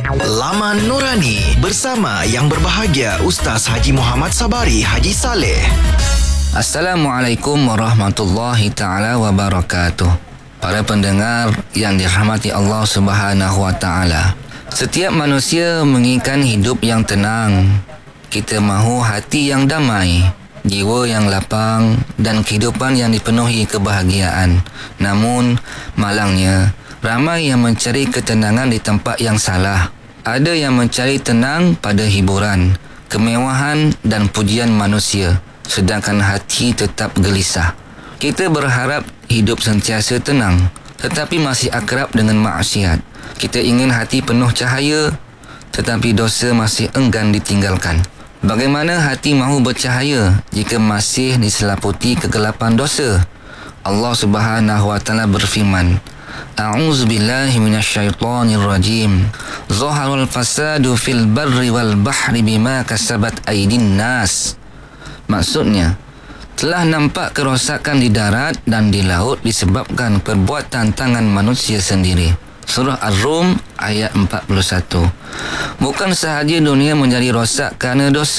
Laman Nurani bersama yang berbahagia Ustaz Haji Muhammad Sabari Haji Saleh. Assalamualaikum warahmatullahi ta'ala wabarakatuh. Para pendengar yang dirahmati Allah Subhanahu wa ta'ala, setiap manusia menginginkan hidup yang tenang. Kita mahu hati yang damai, jiwa yang lapang dan kehidupan yang dipenuhi kebahagiaan. Namun, malangnya, ramai yang mencari ketenangan di tempat yang salah. Ada yang mencari tenang pada hiburan, kemewahan dan pujian manusia, sedangkan hati tetap gelisah. Kita berharap hidup sentiasa tenang, tetapi masih akrab dengan maksiat. Kita ingin hati penuh cahaya, tetapi dosa masih enggan ditinggalkan. Bagaimana hati mahu bercahaya jika masih diselaputi kegelapan dosa? Allah Subhanahu wa ta'ala berfirman, A'udzubillahi minasyaitonirrajim. Zaharul fasadu fil barri wal bahri bima kasabat aydin nas. Maksudnya, telah nampak kerosakan di darat dan di laut disebabkan perbuatan tangan manusia sendiri. Surah Ar-Rum ayat 41. Bukan sahaja dunia menjadi rosak kerana dosa,